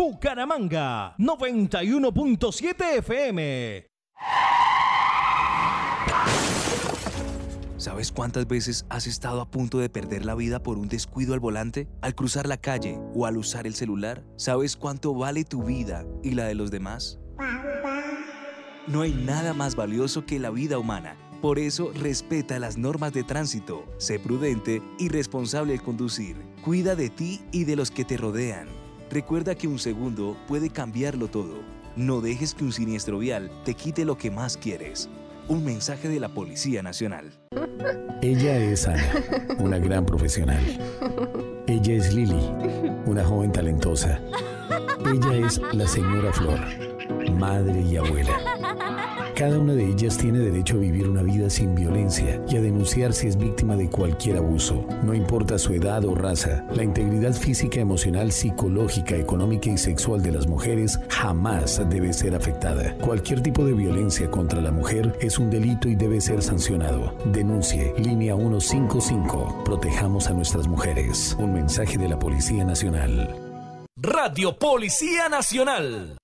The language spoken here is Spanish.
Bucaramanga, 91.7 FM. ¿Sabes cuántas veces has estado a punto de perder la vida por un descuido al volante, al cruzar la calle o al usar el celular? ¿Sabes cuánto vale tu vida y la de los demás? No hay nada más valioso que la vida humana. Por eso, respeta las normas de tránsito, sé prudente y responsable al conducir. Cuida de ti y de los que te rodean. Recuerda que un segundo puede cambiarlo todo. No dejes que un siniestro vial te quite lo que más quieres. Un mensaje de la Policía Nacional. Ella es Ana, una gran profesional. Ella es Lili, una joven talentosa. Ella es la señora Flor, madre y abuela. Cada una de ellas tiene derecho a vivir una vida sin violencia y a denunciar si es víctima de cualquier abuso. No importa su edad o raza, la integridad física, emocional, psicológica, económica y sexual de las mujeres jamás debe ser afectada. Cualquier tipo de violencia contra la mujer es un delito y debe ser sancionado. Denuncie. Línea 155. Protejamos a nuestras mujeres. Un mensaje de la Policía Nacional. Radio Policía Nacional.